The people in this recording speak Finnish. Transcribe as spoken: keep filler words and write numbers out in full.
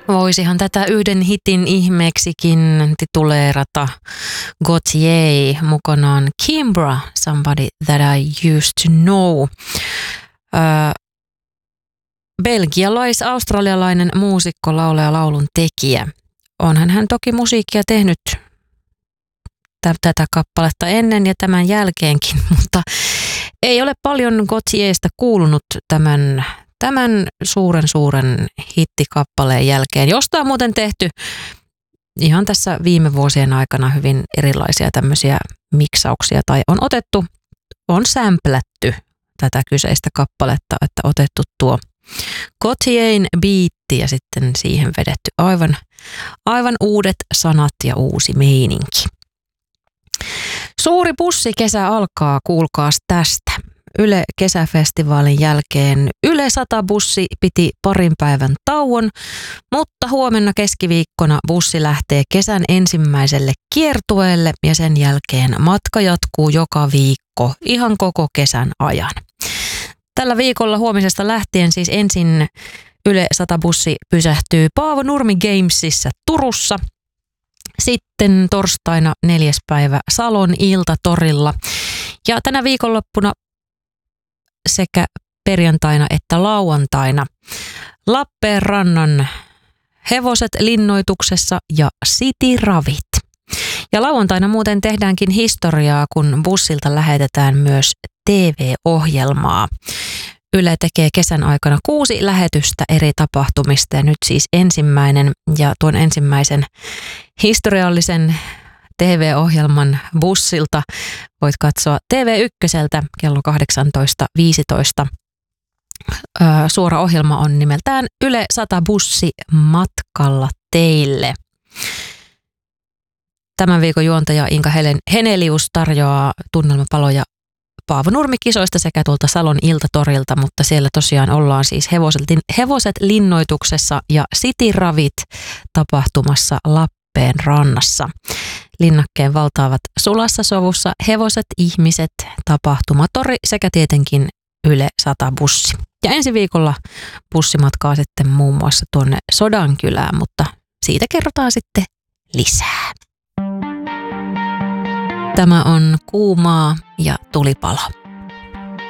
Voisihan tätä yhden hitin ihmeeksikin tituleerata. Gotye mukanaan Kimbra, Somebody That I Used to Know. Öö, belgialais-australialainen muusikko, laulaja, laulun tekijä. Onhan hän toki musiikkia tehnyt t- tätä kappaletta ennen ja tämän jälkeenkin, mutta ei ole paljon Gotyesta kuulunut tämän, tämän suuren suuren hittikappaleen jälkeen, josta on muuten tehty ihan tässä viime vuosien aikana hyvin erilaisia tämmöisiä miksauksia tai on otettu, on sämplätty tätä kyseistä kappaletta, että otettu tuo Gotyein biitti ja sitten siihen vedetty aivan, aivan uudet sanat ja uusi meininki. Suuri bussikesä alkaa, kuulkaas tästä. Yle kesäfestivaalin jälkeen Yle sata bussi piti parin päivän tauon, mutta huomenna keskiviikkona bussi lähtee kesän ensimmäiselle kiertueelle ja sen jälkeen matka jatkuu joka viikko ihan koko kesän ajan. Tällä viikolla huomisesta lähtien siis ensin Yle sata bussi pysähtyy Paavo Nurmi Gamesissa Turussa. Sitten torstaina neljäs päivä Salon Iltatorilla. Ja tänä viikonloppuna sekä perjantaina että lauantaina Lappeenrannan Hevoset linnoituksessa ja City Ravit. Ja lauantaina muuten tehdäänkin historiaa, kun bussilta lähetetään myös T V-ohjelmaa. Yle tekee kesän aikana kuusi lähetystä eri tapahtumista ja nyt siis ensimmäinen ja tuon ensimmäisen historiallisen T V-ohjelman bussilta voit katsoa T V ykköseltä kello kahdeksantoista viisitoista. Suora ohjelma on nimeltään Yle sata bussi matkalla teille. Tämän viikon juontaja Inka Henelius tarjoaa tunnelmapaloja Paavo Nurmi-kisoista sekä tuolta Salon Iltatorilta, mutta siellä tosiaan ollaan siis hevoset, hevoset linnoituksessa ja City Ravit tapahtumassa Lappeenrannassa. Linnakkeen valtaavat sulassa sovussa hevoset, ihmiset, tapahtumatori sekä tietenkin Yle sata bussi. Ja ensi viikolla bussi matkaa sitten muun muassa tuonne Sodankylään, mutta siitä kerrotaan sitten lisää. Tämä on Kuumaa ja tulipalo.